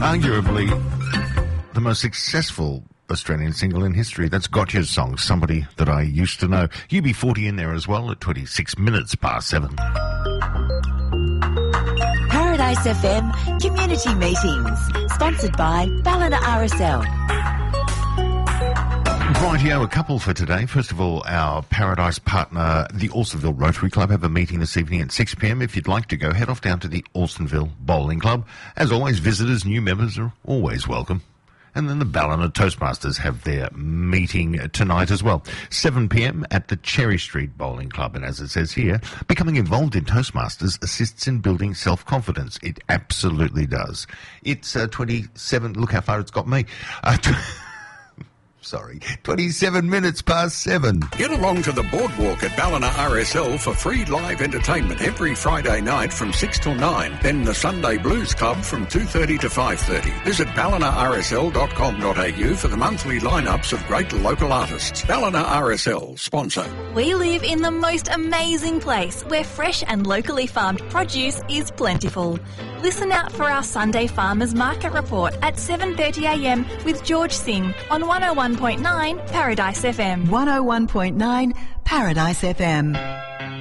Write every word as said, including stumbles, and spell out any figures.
Arguably the most successful Australian single in history. That's Gotcha's song, Somebody That I Used to Know. U B forty in there as well at twenty-six minutes past seven. Paradise F M Community Meetings, sponsored by Ballina R S L. Rightio, a couple for today. First of all, our Paradise partner, the Alstonville Rotary Club, have a meeting this evening at six p m. If you'd like to go, head off down to the Alstonville Bowling Club. As always, visitors, new members are always welcome. And then the Ballina Toastmasters have their meeting tonight as well. seven p m at the Cherry Street Bowling Club. And as it says here, becoming involved in Toastmasters assists in building self-confidence. It absolutely does. It's uh, twenty-seven, look how far it's got me. Uh, Sorry, twenty-seven minutes past seven. Get along to the boardwalk at Ballina R S L for free live entertainment every Friday night from six till nine. Then the Sunday Blues Club from two thirty to five thirty. Visit ballina r s l dot com dot a u for the monthly lineups of great local artists. Ballina R S L, sponsor. We live in the most amazing place where fresh and locally farmed produce is plentiful. Listen out for our Sunday Farmers Market Report at seven thirty a m with George Singh on one oh one point nine Paradise F M. one oh one point nine Paradise F M.